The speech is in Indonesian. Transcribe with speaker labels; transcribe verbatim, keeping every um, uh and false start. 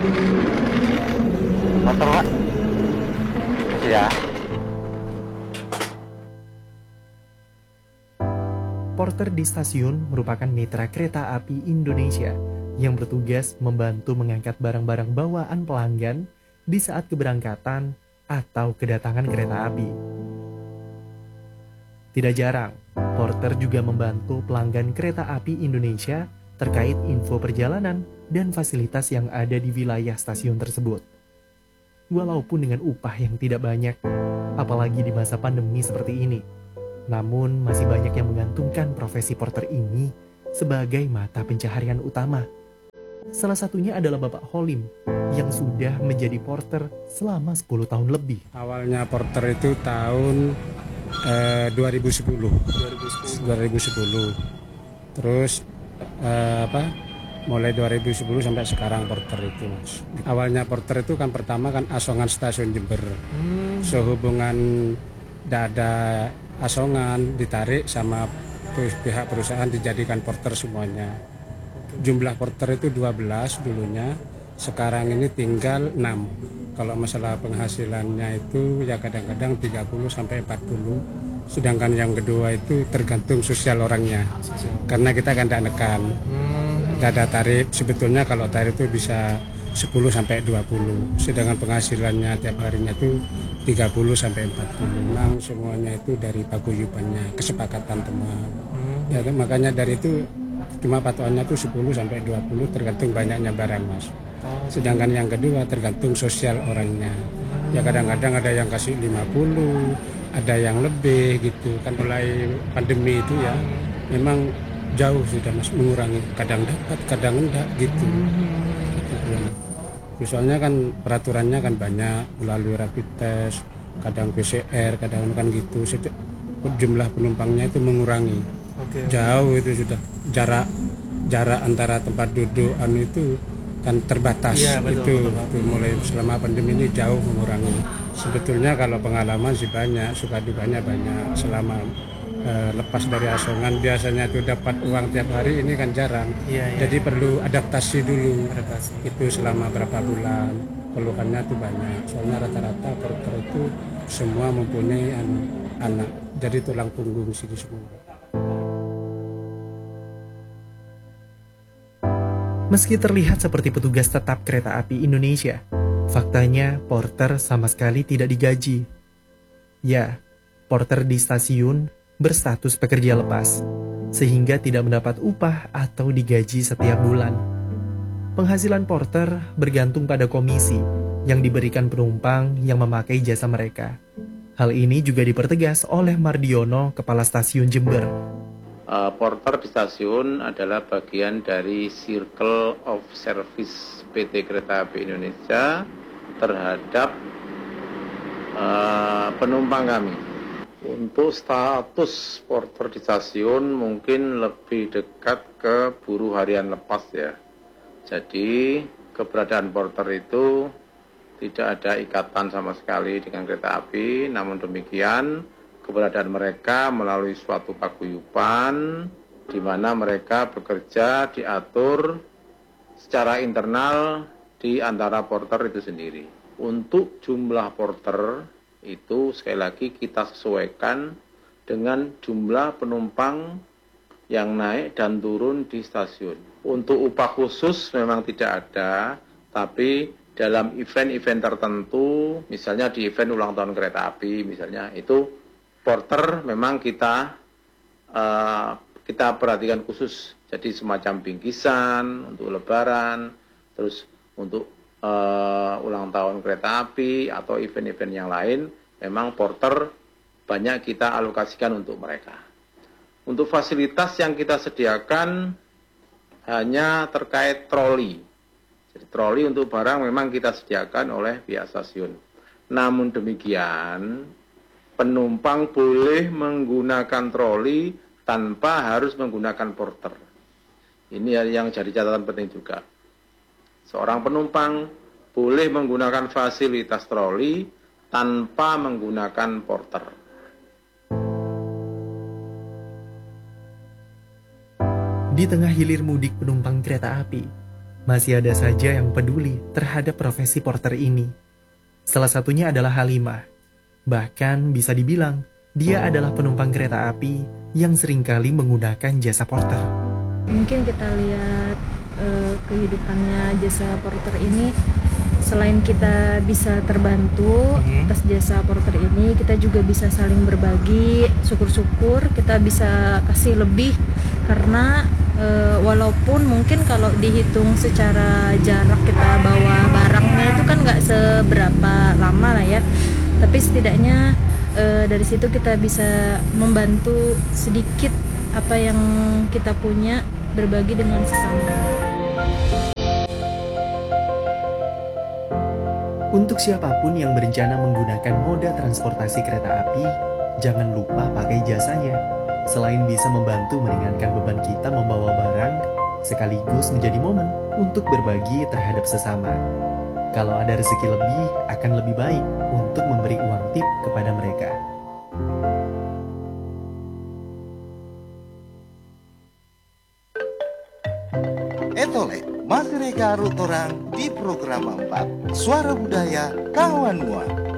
Speaker 1: Motor Pak. Ya.
Speaker 2: Porter di stasiun merupakan mitra kereta api Indonesia yang bertugas membantu mengangkat barang-barang bawaan pelanggan di saat keberangkatan atau kedatangan kereta api. Tidak jarang, Porter juga membantu pelanggan kereta api Indonesia terkait info perjalanan dan fasilitas yang ada di wilayah stasiun tersebut. Walaupun dengan upah yang tidak banyak, apalagi di masa pandemi seperti ini, namun masih banyak yang menggantungkan profesi porter ini sebagai mata pencaharian utama. Salah satunya adalah Bapak Holim yang sudah menjadi porter selama sepuluh tahun lebih.
Speaker 3: Awalnya porter itu tahun eh, dua ribu sepuluh. dua ribu sepuluh. Terus eh, apa? Mulai dua ribu sepuluh sampai sekarang porter itu, Mas. Awalnya porter itu kan pertama kan asongan stasiun Jember. Hmm. Sehubungan tidak ada asongan ditarik sama pihak perusahaan dijadikan porter semuanya. Jumlah porter itu dua belas dulunya, sekarang ini tinggal enam. Kalau masalah penghasilannya itu ya kadang-kadang tiga puluh sampai empat puluh. Sedangkan yang kedua itu tergantung sosial orangnya. Karena kita kan tidak nekan. Tidak ada tarif, sebetulnya kalau tarif itu bisa sepuluh sampai dua puluh. Sedangkan penghasilannya tiap harinya itu tiga puluh sampai empat puluh. Memang semuanya itu dari paguyubannya, kesepakatan teman. Hmm. Ya, makanya dari itu cuma patokannya itu sepuluh sampai dua puluh tergantung banyaknya barang, Mas. Sedangkan yang kedua tergantung sosial orangnya. Ya kadang-kadang ada yang kasih lima puluh, ada yang lebih gitu. Kan mulai pandemi itu ya memang jauh sudah, Mas, mengurangi. Kadang dapat, kadang enggak gitu. Misalnya kan peraturannya kan banyak melalui rapid test, kadang P C R, kadang kan gitu. Jumlah penumpangnya itu mengurangi. Oke, jauh itu sudah jarak jarak antara tempat duduk anu itu kan terbatas. Ya, betul, itu, betul. Itu mulai selama pandemi ini jauh mengurangi. Sebetulnya kalau pengalaman sih banyak, suka dukanya banyak. Selama uh, lepas dari asongan biasanya itu dapat uang tiap hari, ini kan jarang. Ya, ya. Jadi perlu adaptasi dulu. Adaptasi. Itu selama berapa bulan. Keluhannya tuh banyak. Soalnya rata-rata porter itu semua mempunyai anu, anak. Jadi tulang punggung sini semua.
Speaker 2: Meski terlihat seperti petugas tetap kereta api Indonesia, faktanya porter sama sekali tidak digaji. Ya, porter di stasiun berstatus pekerja lepas, sehingga tidak mendapat upah atau digaji setiap bulan. Penghasilan porter bergantung pada komisi yang diberikan penumpang yang memakai jasa mereka. Hal ini juga dipertegas oleh Mardiono, Kepala Stasiun Jember.
Speaker 4: Uh, porter di stasiun adalah bagian dari Circle of Service P T Kereta Api Indonesia terhadap uh, penumpang kami. Untuk status porter di stasiun mungkin lebih dekat ke buruh harian lepas ya. Jadi keberadaan porter itu tidak ada ikatan sama sekali dengan kereta api, namun demikian keberadaan mereka melalui suatu paguyuban di mana mereka bekerja diatur secara internal di antara porter itu sendiri. Untuk jumlah porter itu sekali lagi kita sesuaikan dengan jumlah penumpang yang naik dan turun di stasiun. Untuk upah khusus memang tidak ada, tapi dalam event-event tertentu, misalnya di event ulang tahun kereta api misalnya, itu porter memang kita uh, kita perhatikan khusus, jadi semacam bingkisan untuk lebaran, terus untuk uh, ulang tahun kereta api atau event-event yang lain, memang porter banyak kita alokasikan untuk mereka. Untuk fasilitas yang kita sediakan hanya terkait troli. Jadi troli untuk barang memang kita sediakan oleh pihak stasiun. Namun demikian, penumpang boleh menggunakan troli tanpa harus menggunakan porter. Ini yang jadi catatan penting juga. Seorang penumpang boleh menggunakan fasilitas troli tanpa menggunakan porter.
Speaker 2: Di tengah hilir mudik penumpang kereta api, Masih ada saja yang peduli terhadap profesi porter ini. Salah satunya adalah Halimah. Bahkan bisa dibilang, dia adalah penumpang kereta api yang seringkali menggunakan jasa porter.
Speaker 5: Mungkin kita lihat eh, kehidupannya jasa porter ini, selain kita bisa terbantu
Speaker 2: Hmm.
Speaker 5: atas jasa porter ini, kita juga bisa saling berbagi. Syukur-syukur kita bisa kasih lebih, karena eh, walaupun mungkin kalau dihitung secara jarak kita bawa barangnya itu kan nggak seberapa lama lah ya, tapi setidaknya eh, dari situ kita bisa membantu sedikit apa yang kita punya, berbagi dengan sesama.
Speaker 2: Untuk siapapun yang berencana menggunakan moda transportasi kereta api, jangan lupa pakai jasanya. Selain bisa membantu meringankan beban kita membawa barang, sekaligus menjadi momen untuk berbagi terhadap sesama. Kalau ada rezeki lebih, akan lebih baik untuk memberi uang tip kepada mereka.
Speaker 6: Etole, masih reka orang di program empat Suara Budaya Kawan Mua.